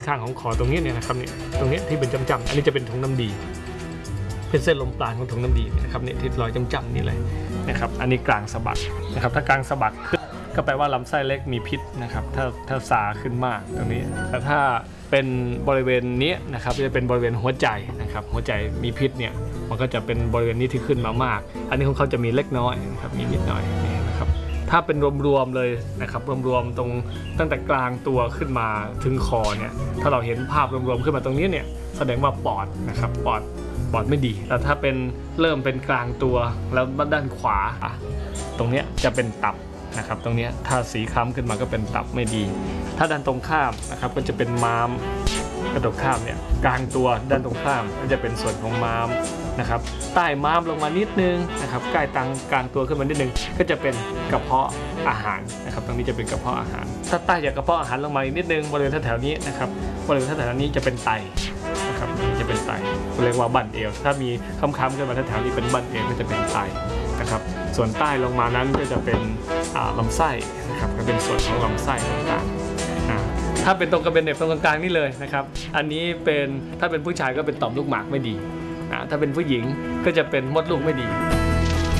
ข้างของคอตรงนี้เนี่ยนะครับเนี่ยตรงนี้ที่เป็นจำๆอันนี้จะเป็นถุงน้ำดีเป็นเส้นลมปราณของถุงน้ำดีนะครับเนี่ยที่รอยจำๆนี่เลยนะครับอันนี้กลางสะบักนะครับถ้ากลางสะบักขึ้นก็แปลว่าลำไส้เล็กมีพิษนะครับถ้าซาขึ้นมากตรงนี้แต่ถ้าเป็นบริเวณนี้นะครับจะเป็นบริเวณหัวใจนะครับหัวใจมีพิษเนี่ยมันก็จะเป็นบริเวณนี้ที่ขึ้นมามากอันนี้ของเขาจะมีเล็กน้อยนะครับมีนิดหน่อยนี่นะครับถ้าเป็นรวมๆเลยนะครับรวมๆตรงตั้งแต่กลางตัวขึ้นมาถึงคอเนี่ยถ้าเราเห็นภาพรวมๆขึ้นมาตรงนี้เนี่ยแสดงว่าปอดนะครับปอดไม่ดีแต่ถ้าเป็นเริ่มเป็นกลางตัวแล้วด้านขวาตรงนี้จะเป็นตับนะครับตรงนี้ถ้าสีคล้ำขึ้นมาก็เป็นตับไม่ดีถ้าด้านตรงข้ามนะครับก็จะเป็นม้ามกระดูกข้ามเนี่ยกลางตัวด้านตรงข้ามก็จะเป็นส่วนของม้ามนะครับใต้ม้ามลงมานิดนึงนะครับใกล้กลางตัวขึ้นมานิดนึงก็จะเป็นกระเพาะอาหารนะครับตรงนี้จะเป็นกระเพาะอาหารถ้าใต้จากกระเพาะอาหารลงมาอีกนิดนึงบริเวณแถวๆนี้นะครับบริเวณแถวๆนี้จะเป็นไตนะครับจะเป็นไตเรียกว่าบั้นเอวถ้ามีค้ำๆขึ้นมาแถวๆนี้เป็นบั้นเอวก็จะเป็นไตนะครับส่วนใต้ลงมานั้นก็จะเป็นลำไส้นะครับก็เป็นส่วนของลำไส้ต่างๆถ้าเป็นตรงกระเบนเหน็บตรงกลางๆนี่เลยนะครับอันนี้เป็นถ้าเป็นผู้ชายก็เป็นต่อมลูกหมากไม่ดีถ้าเป็นผู้หญิงก็จะเป็นมดลูกไม่ดี